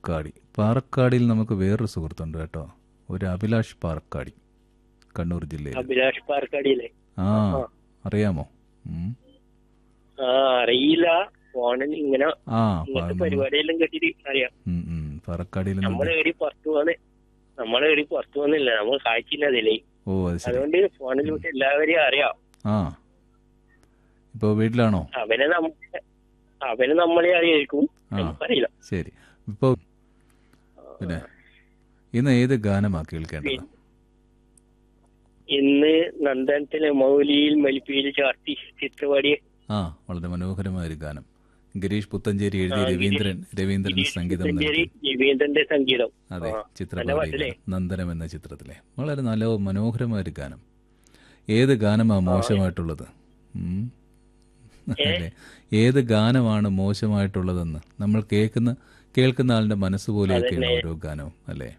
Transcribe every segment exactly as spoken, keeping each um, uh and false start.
പാറക്കാടി. പാറക്കാടിയിൽ നമുക്ക് വേറൊരു സുഹൃത്തുണ്ട് കേട്ടോ, ഒരു അഭിലാഷ് പാറക്കാടി, കണ്ണൂർ ജില്ലയിൽ. അഭിലാഷ് പാർക്കാടിയിലെ. ആ, അറിയാമോ? ഉം. ആ അറിയില്ല, ഫോണിൽ ഇങ്ങനെ ആ ഇങ്ങനത്തെ പരിപാടിയെല്ലാം കേട്ടിട്ട് അറിയാം. പാറക്കാടിയിൽ നമ്മളെ ഏടി പുറത്തു പോന്ന് നമ്മളെ ഏടി പുറത്തു പോന്നില്ല, നമ്മൾ കാഴ്ചയില്ല അതിലേ. ഓ അത് ശരി. അതുകൊണ്ട് ഫോണിലൂടെ എല്ലാവരെയും അറിയാം. ആ, ഇപ്പൊ വീട്ടിലാണോ? അവനെ നമ്മ അവന് നമ്മളെ അറിയായിരിക്കും, നമുക്കറിയില്ല. ശരി. ഇപ്പൊ പിന്നെ ഇന്ന് ഏത് ഗാനമാ കേൾക്കേണ്ടത്? ഇന്ന് നന്ദനത്തിലെ മൗലിയിൽ മലിപ്പിയിൽ ചാർത്തി ചിത്രപാടിയെ. ആ, വളരെ മനോഹരമായ ഒരു ഗാനം. ഗിരീഷ് പുത്തഞ്ചേരി എഴുതി രവീന്ദ്രൻ രവീന്ദ്രൻ സംഗീതം നൽകി. രവീന്ദ്രന്റെ സംഗീതം. അതെ, ചിത്രപാടി നന്ദനം എന്ന ചിത്രത്തിലെ വളരെ നല്ല മനോഹരമായ ഒരു ഗാനം. ഏത് ഗാനമാ മോശമായിട്ടുള്ളത്? അല്ലേ, ഏത് ഗാനമാണ് മോശമായിട്ടുള്ളതെന്ന് നമ്മൾ കേൾക്കുന്ന കേൾക്കുന്ന ആളുടെ മനസ്സ് പോലെയൊക്കെയാണ് ഓരോ ഗാനവും, അല്ലേ?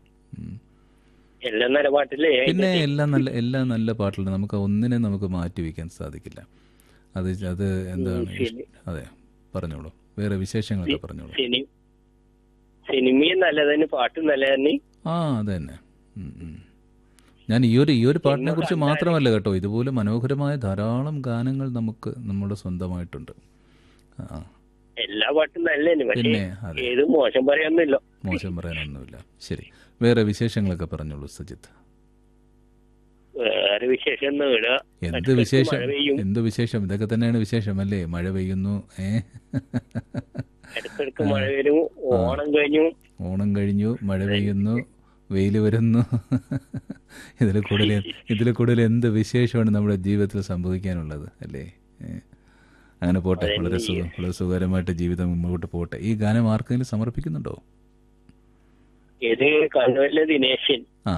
പിന്നെ എല്ലാം നല്ല എല്ലാം നല്ല പാട്ടുകൾ, നമുക്ക് ഒന്നിനെ നമുക്ക് മാറ്റി വയ്ക്കാൻ സാധിക്കില്ല. അത് അത് എന്താണ്? അതെ, പറഞ്ഞോളൂ, വേറെ വിശേഷങ്ങളൊക്കെ പറഞ്ഞോളൂ. സിനിമയും നല്ലതന്നെ, പാട്ടും നല്ലതന്നെ. ആ, അത് തന്നെ. ഞാൻ ഈ ഒരു ഈ ഒരു പാട്ടിനെ കുറിച്ച് മാത്രമല്ല കേട്ടോ, ഇതുപോലെ മനോഹരമായ ധാരാളം ഗാനങ്ങൾ നമുക്ക് നമ്മുടെ സ്വന്തമായിട്ടുണ്ട്. എല്ലാ പാട്ടും നല്ലതന്നെ, പിന്നെ അതെ, മോശം പറയാനൊന്നുമില്ല. മോശം പറയാനൊന്നുമില്ല. ശരി, വേറെ വിശേഷങ്ങളൊക്കെ പറഞ്ഞോളൂ സജിത്ത്. വേറെ വിശേഷം എന്ത് വിശേഷം? എന്ത് വിശേഷം? ഇതൊക്കെ തന്നെയാണ് വിശേഷം, അല്ലേ? മഴ പെയ്യുന്നു, ഏഹ് ഇടയ്ക്കിടയ്ക്ക് മഴ വരും. ഓണം കഴിഞ്ഞു ഓണം കഴിഞ്ഞു മഴ പെയ്യുന്നു, വെയില് വരുന്നു. ഇതിൽ കൂടുതൽ ഇതിൽ കൂടുതൽ എന്ത് വിശേഷമാണ് നമ്മുടെ ജീവിതത്തിൽ സംഭവിക്കാനുള്ളത്, അല്ലേ? അങ്ങനെ പോട്ടെ, വളരെ സുഖം വളരെ സുഖകരമായിട്ട് ജീവിതം മുമ്പോട്ട് പോട്ടെ. ഈ ഗാനം ആർക്കെങ്കിലും സമർപ്പിക്കുന്നുണ്ടോ? ഇത് കണ്ണൂരിലെ ദിനേശൻ. ആ,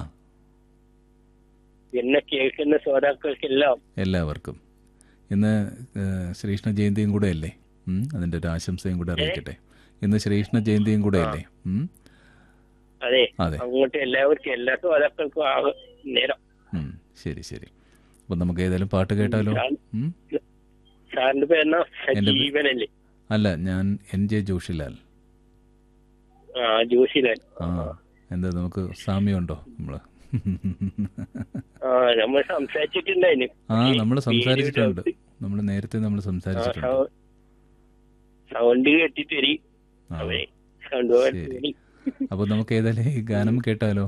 എന്നെ കേൾക്കുന്ന ശ്രോതാക്കൾക്കെല്ലാം എല്ലാവർക്കും ഇന്ന് ശ്രീകൃഷ്ണ ജയന്തിയും കൂടെ അല്ലേ? അതിന്റെ ഒരു ആശംസയും കൂടെ അറിയിക്കട്ടെ. ഇന്ന് ശ്രീകൃഷ്ണ ജയന്തിയും കൂടെ അല്ലേ? അതെ, അങ്ങോട്ട് എല്ലാവർക്കും എല്ലാ ശ്രോതാക്കൾക്കും നേരം. ശരി ശരി. അപ്പൊ നമുക്ക് ഏതായാലും പാട്ട് കേട്ടാലോ? സാറിന്റെ പേരെന്നാ? സജീവനല്ലേ? അല്ല, ഞാൻ എൻ ജെ ജോഷിലാൽ. ആ, ജോഷിലാൽ. ആ, എന്താ നമുക്ക് സാമ്യമുണ്ടോ? നമ്മള് നമ്മൾ സംസാരിച്ചിട്ടുണ്ടായിരുന്നു. ആ, നമ്മൾ സംസാരിച്ചിട്ടുണ്ട്. നമ്മൾ നേരത്തെ നമ്മൾ സംസാരിച്ചിട്ടുണ്ട്. സൗണ്ട് കേട്ടിട്ട്. അപ്പൊ നമുക്ക് ഏതായാലും ഈ ഗാനം കേട്ടാലോ?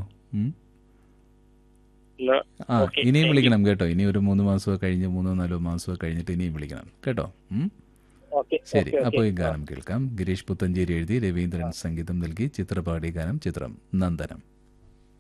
ആ, ഇനിയും വിളിക്കണം കേട്ടോ. ഇനി ഒരു മൂന്ന് മാസമോ കഴിഞ്ഞ് മൂന്നോ നാലോ മാസമോ കഴിഞ്ഞിട്ട് ഇനിയും വിളിക്കണം കേട്ടോ. ശരി, അപ്പോൾ ഈ ഗാനം കേൾക്കാം. ഗിരീഷ് പുത്തഞ്ചേരി എഴുതി രവീന്ദ്രൻ സംഗീതം നൽകി ചിത്രപാടി ഗാനം, ചിത്രം നന്ദനം.